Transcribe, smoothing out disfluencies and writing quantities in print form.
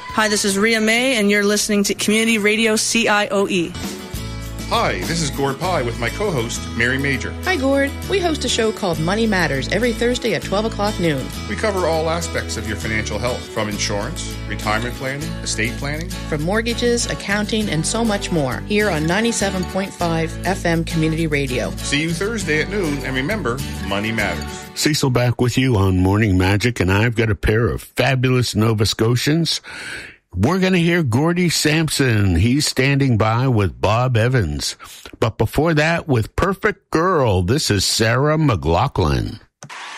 Hi, this is Rhea May, and you're listening to Community Radio CIOE. Hi, this is Gord Pye with my co-host, Mary Major. Hi, Gord. We host a show called Money Matters every Thursday at 12 o'clock noon. We cover all aspects of your financial health, from insurance, retirement planning, estate planning, from mortgages, accounting, and so much more, here on 97.5 FM Community Radio. See you Thursday at noon, and remember, money matters. Cecil back with you on Morning Magic, and I've got a pair of fabulous Nova Scotians. We're going to hear Gordie Sampson. He's standing by with Bob Evans. But before that, with Perfect Girl, this is Sarah McLachlan.